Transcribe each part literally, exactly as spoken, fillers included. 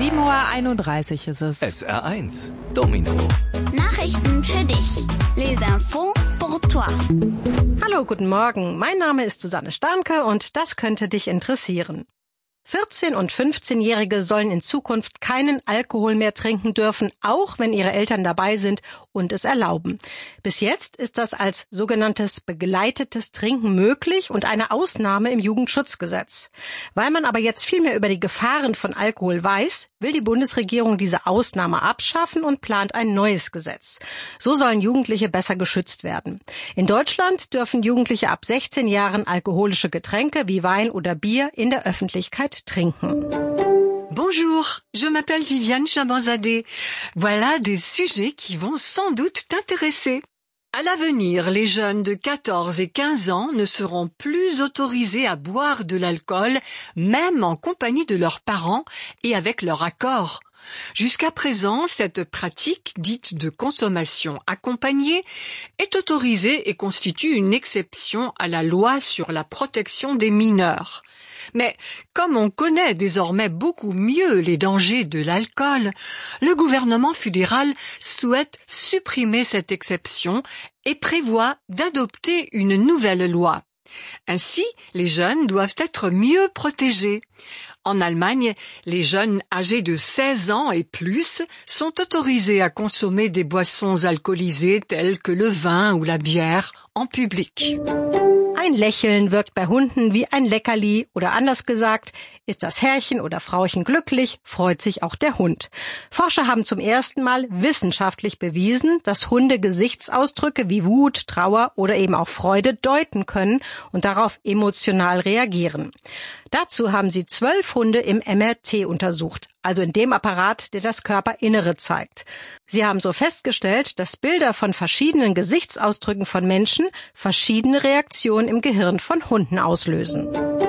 sieben Uhr einunddreißig ist es. S R eins, Domino. Nachrichten für dich. Les infos pour toi. Hallo, guten Morgen. Mein Name ist Susanne Starnke und das könnte dich interessieren. vierzehn- und fünfzehnjährige sollen in Zukunft keinen Alkohol mehr trinken dürfen, auch wenn ihre Eltern dabei sind und es erlauben. Bis jetzt ist das als sogenanntes begleitetes Trinken möglich und eine Ausnahme im Jugendschutzgesetz. Weil man aber jetzt viel mehr über die Gefahren von Alkohol weiß, will die Bundesregierung diese Ausnahme abschaffen und plant ein neues Gesetz. So sollen Jugendliche besser geschützt werden. In Deutschland dürfen Jugendliche ab sechzehn Jahren alkoholische Getränke wie Wein oder Bier in der Öffentlichkeit trinken. Bonjour, je m'appelle Viviane Chabanzadeh. Voilà des sujets qui vont sans doute t'intéresser. À l'avenir, les jeunes de quatorze et quinze ans ne seront plus autorisés à boire de l'alcool, même en compagnie de leurs parents et avec leur accord. Jusqu'à présent, cette pratique, dite de consommation accompagnée, est autorisée et constitue une exception à la loi sur la protection des mineurs. Mais comme on connaît désormais beaucoup mieux les dangers de l'alcool, le gouvernement fédéral souhaite supprimer cette exception et prévoit d'adopter une nouvelle loi. Ainsi, les jeunes doivent être mieux protégés. En Allemagne, les jeunes âgés de seize ans et plus sont autorisés à consommer des boissons alcoolisées telles que le vin ou la bière en public. Ein Lächeln wirkt bei Hunden wie ein Leckerli oder anders gesagt, ist das Herrchen oder Frauchen glücklich, freut sich auch der Hund. Forscher haben zum ersten Mal wissenschaftlich bewiesen, dass Hunde Gesichtsausdrücke wie Wut, Trauer oder eben auch Freude deuten können und darauf emotional reagieren. Dazu haben sie zwölf Hunde im M R T untersucht, also in dem Apparat, der das Körperinnere zeigt. Sie haben so festgestellt, dass Bilder von verschiedenen Gesichtsausdrücken von Menschen verschiedene Reaktionen im Gehirn von Hunden auslösen.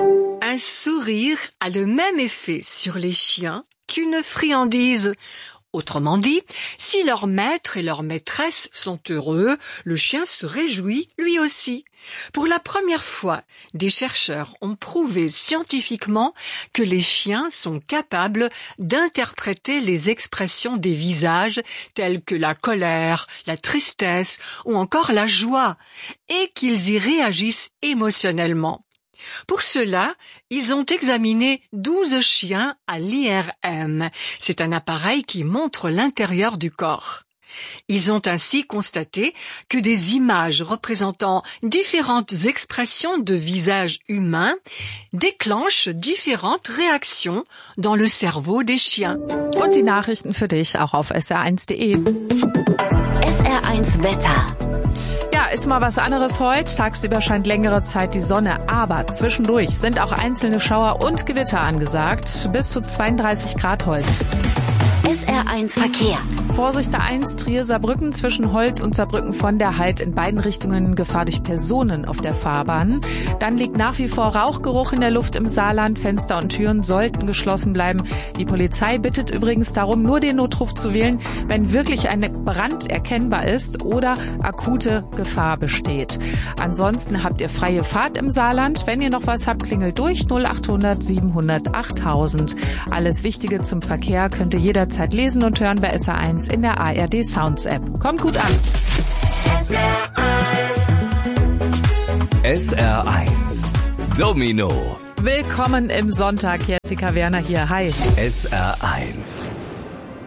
Un sourire a le même effet sur les chiens qu'une friandise. Autrement dit, si leur maître et leur maîtresse sont heureux, le chien se réjouit lui aussi. Pour la première fois, des chercheurs ont prouvé scientifiquement que les chiens sont capables d'interpréter les expressions des visages telles que la colère, la tristesse ou encore la joie, et qu'ils y réagissent émotionnellement. Pour cela, ils ont examiné douze chiens à l'I R M. C'est un appareil qui montre l'intérieur du corps. Ils ont ainsi constaté que des images représentant différentes expressions de visage humain déclenchent différentes réactions dans le cerveau des chiens. Und die Nachrichten für dich auch auf S R eins punkt de. S R eins Wetter. Ja, ist mal was anderes heute. Tagsüber scheint längere Zeit die Sonne, aber zwischendurch sind auch einzelne Schauer und Gewitter angesagt. Bis zu zweiunddreißig Grad heute. S R eins Verkehr. Vorsicht A eins, Trier-Saarbrücken zwischen Holz und Saarbrücken von der Heid in beiden Richtungen Gefahr durch Personen auf der Fahrbahn. Dann liegt nach wie vor Rauchgeruch in der Luft im Saarland. Fenster und Türen sollten geschlossen bleiben. Die Polizei bittet übrigens darum, nur den Notruf zu wählen, wenn wirklich ein Brand erkennbar ist oder akute Gefahr besteht. Ansonsten habt ihr freie Fahrt im Saarland. Wenn ihr noch was habt, klingelt durch null acht hundert siebenhundert achttausend. Alles Wichtige zum Verkehr könnt ihr jederzeit lesen und hören bei S R eins in der A R D Sounds App. Kommt gut an. S R eins. S R eins, Domino. Willkommen im Sonntag. Jessica Werner hier. Hi. S R eins.